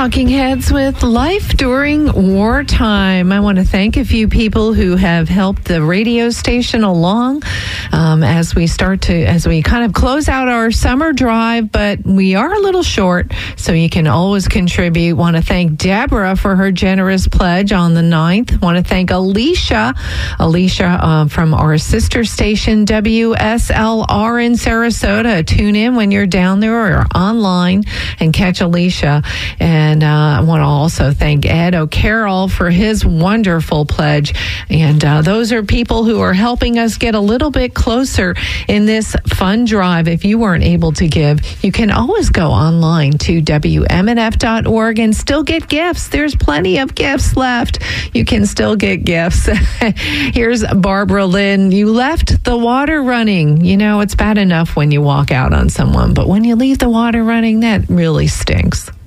Talking Heads with Life During Wartime. I want to thank a few people who have helped the radio station along as we kind of close out our summer drive, but we are a little short, so you can always contribute. Want to thank Deborah for her generous pledge on the 9th. Want to thank Alicia from our sister station WSLR in Sarasota. Tune in when you're down there or online and catch Alicia. And I want to also thank Ed O'Carroll for his wonderful pledge. And those are people who are helping us get a little bit closer in this fun drive. If you weren't able to give, you can always go online to WMNF.org and still get gifts. There's plenty of gifts left. You can still get gifts. Here's Barbara Lynn. You left the water running. You know, it's bad enough when you walk out on someone, but when you leave the water running, that really stinks.